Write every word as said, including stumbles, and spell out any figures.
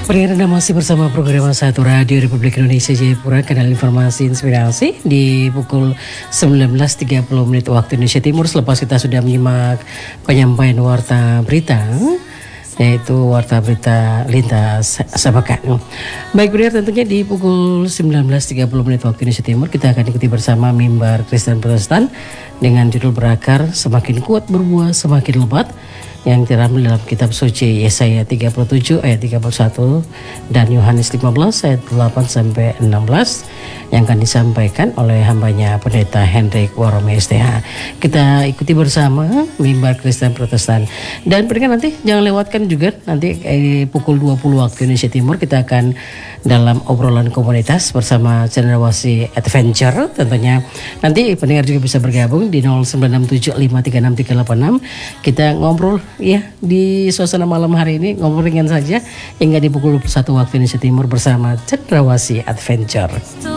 Pendengar Anda masih bersama program Satu Radio Republik Indonesia Jayapura, kanal informasi inspirasi di pukul sembilan belas tiga puluh menit waktu Indonesia Timur. Selepas kita sudah menyimak penyampaian warta berita, yaitu warta berita lintas sepekan. Baik pendengar, tentunya di pukul sembilan belas tiga puluh menit waktu Indonesia Timur kita akan ikuti bersama mimbar Kristen Protestan dengan judul berakar semakin kuat berbuah semakin lebat, yang terambil dalam kitab suci Yesaya tiga puluh tujuh ayat tiga puluh satu dan Yohanes lima belas ayat delapan sampai enam belas yang akan disampaikan oleh hambanya Pendeta Hendrik Warome S T H. Kita ikuti bersama mimbar Kristen Protestan. Dan pendengar, nanti jangan lewatkan juga nanti eh, pukul dua puluh waktu Indonesia Timur kita akan dalam obrolan komunitas bersama Cendrawasih Adventure. Tentunya nanti pendengar juga bisa bergabung di nol sembilan enam tujuh lima tiga enam tiga delapan enam. Kita ngobrol ya di suasana malam hari ini, ngobrol ringan saja hingga di pukul dua puluh satu waktu Indonesia Timur bersama Cendrawasih Adventure.